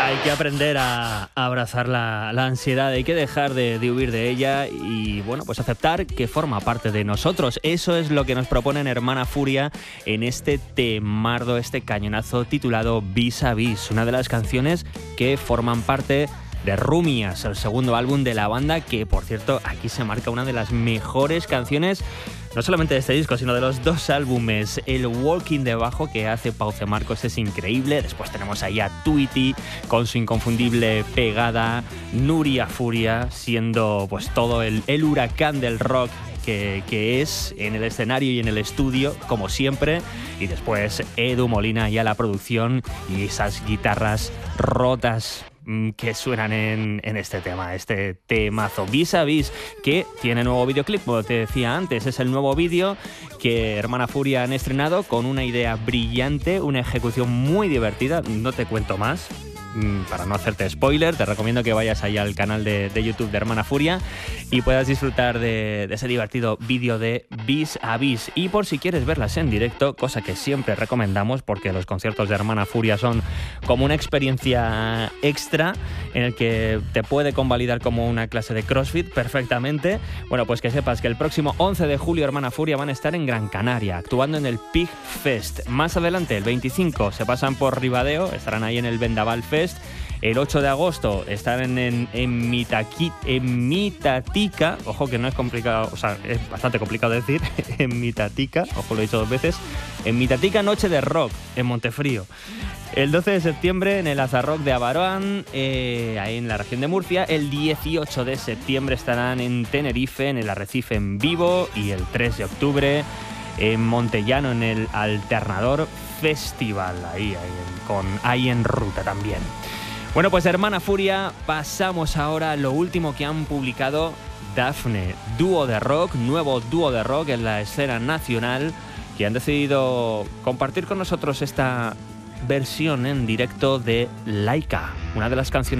Hay que aprender a abrazar la ansiedad, hay que dejar de huir de ella y, bueno, pues aceptar que forma parte de nosotros. Eso es lo que nos proponen Hermana Furia en este temardo, este cañonazo titulado Vis a Vis, una de las canciones que forman parte de Rumias, el segundo álbum de la banda, que, por cierto, aquí se marca una de las mejores canciones, no solamente de este disco, sino de los dos álbumes. El Walking de bajo que hace Pauce Marcos es increíble. Después tenemos ahí a Tweety con su inconfundible pegada, Nuria Furia siendo pues todo el huracán del rock que es en el escenario y en el estudio, como siempre, y después Edu Molina y a la producción y esas guitarras rotas que suenan en este tema, este temazo Vis a Vis, que tiene nuevo videoclip, como te decía antes. Es el nuevo vídeo que Hermana Furia han estrenado con una idea brillante, una ejecución muy divertida. No te cuento más para no hacerte spoiler, te recomiendo que vayas ahí al canal de YouTube de Hermana Furia y puedas disfrutar de ese divertido vídeo de Vis a Vis. Y por si quieres verlas en directo, cosa que siempre recomendamos porque los conciertos de Hermana Furia son como una experiencia extra en el que te puede convalidar como una clase de CrossFit perfectamente. Bueno, pues que sepas que el próximo 11 de julio Hermana Furia van a estar en Gran Canaria, actuando en el Pig Fest. Más adelante, el 25, se pasan por Ribadeo, estarán ahí en el Vendaval Fest. El 8 de agosto estarán en Mitatica, ojo que no es complicado, o sea, es bastante complicado decir, en Mitatica, ojo, lo he dicho dos veces, en Mitatica Noche de Rock, en Montefrío. El 12 de septiembre en el Azarrock de Abaroán, ahí en la región de Murcia. El 18 de septiembre estarán en Tenerife, en el Arrecife en vivo. Y el 3 de octubre en Montellano, en el Alternador Festival, ahí en ruta también. Bueno, pues Hermana Furia, pasamos ahora a lo último que han publicado. Dafne, dúo de rock, nuevo dúo de rock en la escena nacional, que han decidido compartir con nosotros esta versión en directo de Laika, una de las canciones